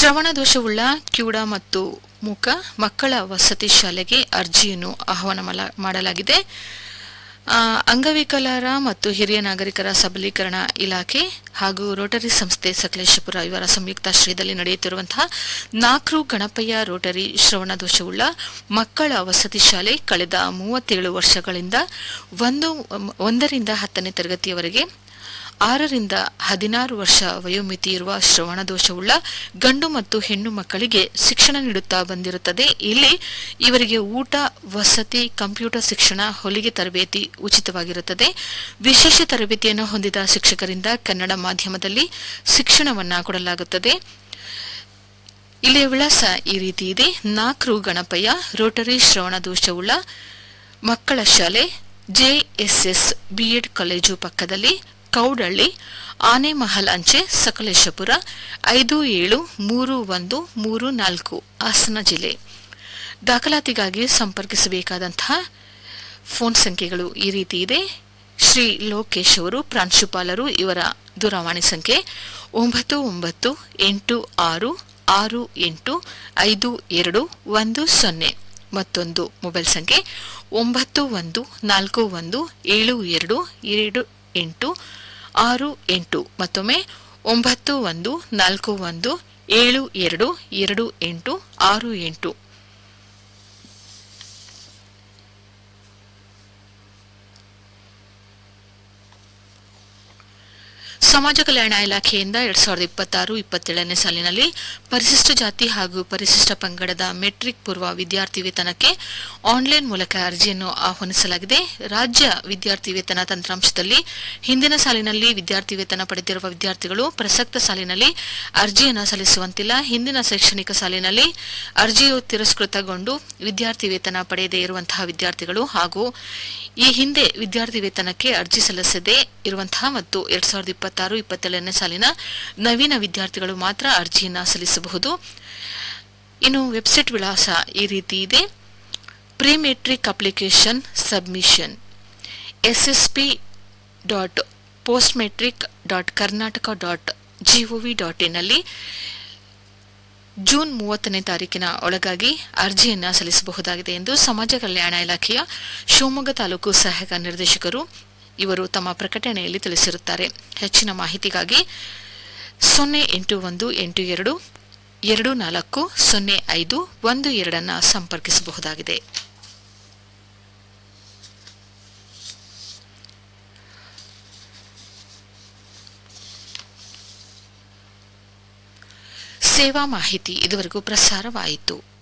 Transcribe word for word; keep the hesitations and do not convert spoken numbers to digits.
ಶ್ರವಣ ದೋಷವುಳ್ಳ ಕಿವುಡ ಮತ್ತು ಮೂಕ ಮಕ್ಕಳ ವಸತಿ ಶಾಲೆಗೆ ಅರ್ಜಿಯನ್ನು ಆಹ್ವಾನ ಮಾಡಲಾಗಿದೆ. ಅಂಗವಿಕಲರ ಮತ್ತು ಹಿರಿಯ ನಾಗರಿಕರ ಸಬಲೀಕರಣ ಇಲಾಖೆ ಹಾಗೂ ರೋಟರಿ ಸಂಸ್ಥೆ ಸಕಲೇಶಪುರ ಇವರ ಸಂಯುಕ್ತಾಶ್ರಯದಲ್ಲಿ ನಡೆಯುತ್ತಿರುವಂತಹ ನಾಕ್ರು ಗಣಪಯ್ಯ ರೋಟರಿ ಶ್ರವಣ ದೋಷವುಳ್ಳ ಮಕ್ಕಳ ವಸತಿ ಶಾಲೆ ಕಳೆದ ಮೂವತ್ತೇಳು ವರ್ಷಗಳಿಂದ ಒಂದು ಒಂದರಿಂದ ಹತ್ತನೇ ತರಗತಿಯವರೆಗೆ ಆರರಿಂದ ಹದಿನಾರು ವರ್ಷ ವಯೋಮಿತಿ ಇರುವ ಶ್ರವಣ ದೋಷವುಳ್ಳ ಗಂಡು ಮತ್ತು ಹೆಣ್ಣು ಮಕ್ಕಳಿಗೆ ಶಿಕ್ಷಣ ನೀಡುತ್ತಾ ಬಂದಿರುತ್ತದೆ. ಇಲ್ಲಿ ಇವರಿಗೆ ಊಟ, ವಸತಿ, ಕಂಪ್ಯೂಟರ್ ಶಿಕ್ಷಣ, ಹೊಲಿಗೆ ತರಬೇತಿ ಉಚಿತವಾಗಿರುತ್ತದೆ. ವಿಶೇಷ ತರಬೇತಿಯನ್ನು ಹೊಂದಿದ ಶಿಕ್ಷಕರಿಂದ ಕನ್ನಡ ಮಾಧ್ಯಮದಲ್ಲಿ ಶಿಕ್ಷಣವನ್ನ ಕೊಡಲಾಗುತ್ತದೆ. ಇಲ್ಲಿಯ ವಿಳಾಸ ಈ ರೀತಿ ಇದೆ. ನಾಕ್ರು ಗಣಪಯ್ಯ ರೋಟರಿ ಶ್ರವಣ ದೋಷವುಳ್ಳ ಮಕ್ಕಳ ಶಾಲೆ, ಜೆಎಸ್ಎಸ್ ಬಿಎಡ್ ಕಾಲೇಜು ಪಕ್ಕದಲ್ಲಿ, ಕೌಡಳ್ಳಿ, ಆನೆಮಹಲ್ ಅಂಚೆ, ಸಕಲೇಶಪುರ ಐದು ಏಳು ಮೂರು ಒಂದು ಮೂರು ನಾಲ್ಕು ಹಾಸನ ಜಿಲ್ಲೆ. ದಾಖಲಾತಿಗಾಗಿ ಸಂಪರ್ಕಿಸಬೇಕಾದಂತಹ ಫೋನ್ ಸಂಖ್ಯೆಗಳು ಈ ರೀತಿ ಇದೆ. ಶ್ರೀ ಲೋಕೇಶ್ ಅವರು ಪ್ರಾಂಶುಪಾಲರು, ಇವರ ದೂರವಾಣಿ ಸಂಖ್ಯೆ ಒಂಬತ್ತು ಒಂಬತ್ತು ಎಂಟು ಆರು ಆರು ಎಂಟು ಐದು ಎರಡು ಒಂದು ಸೊನ್ನೆ. ಮತ್ತೊಂದು ಮೊಬೈಲ್ ಸಂಖ್ಯೆ ಒಂಬತ್ತು ಒಂದು ನಾಲ್ಕು ಒಂದು ಏಳು ಎರಡು ಎರಡು ಎಂಟು ಆರು ಎಂಟು. ಮತ್ತೊಮ್ಮೆ ಒಂಬತ್ತು ಒಂದು ನಾಲ್ಕು ಒಂದು ಏಳು ಎರಡು ಎರಡು ಎಂಟು ಆರು ಎಂಟು. ಸಮಾಜ ಕಲ್ಯಾಣ ಇಲಾಖೆಯಿಂದ ಎರಡ್ ಸಾವಿರದ ಇಪ್ಪತ್ತಾರು ಇಪ್ಪತ್ತೇಳನೇ ಸಾಲಿನಲ್ಲಿ ಪರಿಶಿಷ್ಟ ಜಾತಿ ಹಾಗೂ ಪರಿಶಿಷ್ಟ ಪಂಗಡದ ಮೆಟ್ರಿಕ್ ಪೂರ್ವ ವಿದ್ಯಾರ್ಥಿ ವೇತನಕ್ಕೆ ಆನ್ಲೈನ್ ಮೂಲಕ ಅರ್ಜಿಯನ್ನು ಆಹ್ವಾನಿಸಲಾಗಿದೆ. ರಾಜ್ಯ ವಿದ್ಯಾರ್ಥಿ ವೇತನ ತಂತ್ರಾಂಶದಲ್ಲಿ ಹಿಂದಿನ ಸಾಲಿನಲ್ಲಿ ವಿದ್ಯಾರ್ಥಿ ವೇತನ ಪಡೆದಿರುವ ವಿದ್ಯಾರ್ಥಿಗಳು ಪ್ರಸಕ್ತ ಸಾಲಿನಲ್ಲಿ ಅರ್ಜಿಯನ್ನು ಸಲ್ಲಿಸುವಂತಿಲ್ಲ. ಹಿಂದಿನ ಶೈಕ್ಷಣಿಕ ಸಾಲಿನಲ್ಲಿ ಅರ್ಜಿಯು ತಿರಸ್ಕೃತಗೊಂಡು ವಿದ್ಯಾರ್ಥಿ ವೇತನ ಪಡೆಯದೇ ಇರುವಂತಹ ವಿದ್ಯಾರ್ಥಿಗಳು ಹಾಗೂ ಈ ಹಿಂದೆ ವಿದ್ಯಾರ್ಥಿ ವೇತನಕ್ಕೆ ಅರ್ಜಿ ಸಲ್ಲಿಸದೇ ಇರುವಂತಹ ಮತ್ತು ಎರಡ್ ಸಾವಿರದ ಇಪ್ಪತ್ತಾರು ಇಪ್ಪತ್ತೇಳನೇ ಸಾಲಿನ ನವೀನ ವಿದ್ಯಾರ್ಥಿಗಳು ಮಾತ್ರ ಅರ್ಜಿಯನ್ನು ಸಲ್ಲಿಸಬಹುದು. ಇನ್ನು ವೆಬ್ಸೈಟ್ ವಿಳಾಸ ಈ ರೀತಿ ಇದೆ. Pre metric application submission SSP dot post matric dot Karnataka dot gov dot in ಅಲ್ಲಿ ಜೂನ್ ಮೂವತ್ತನೇ ತಾರೀಕಿನ ಒಳಗಾಗಿ ಅರ್ಜಿಯನ್ನು ಸಲ್ಲಿಸಬಹುದಾಗಿದೆ ಎಂದು ಸಮಾಜ ಕಲ್ಯಾಣ ಇಲಾಖೆಯ ಶಿವಮೊಗ್ಗ ತಾಲೂಕು ಸಹಾಯಕ ನಿರ್ದೇಶಕರು ಇವರು ತಮ್ಮ ಪ್ರಕಟಣೆಯಲ್ಲಿ ತಿಳಿಸಿರುತ್ತಾರೆ. ಹೆಚ್ಚಿನ ಮಾಹಿತಿಗಾಗಿ ಸೊನ್ನೆ ಎಂಟು ಒಂದು ಎಂಟು ಎರಡು ಎರಡು ನಾಲ್ಕು ಸೊನ್ನೆ ಐದು ಒಂದು ಎರಡನ್ನು ಸಂಪರ್ಕಿಸಬಹುದಾಗಿದೆ. ಸೇವಾ ಮಾಹಿತಿ ಇದುವರೆಗೂ ಪ್ರಸಾರವಾಯಿತು.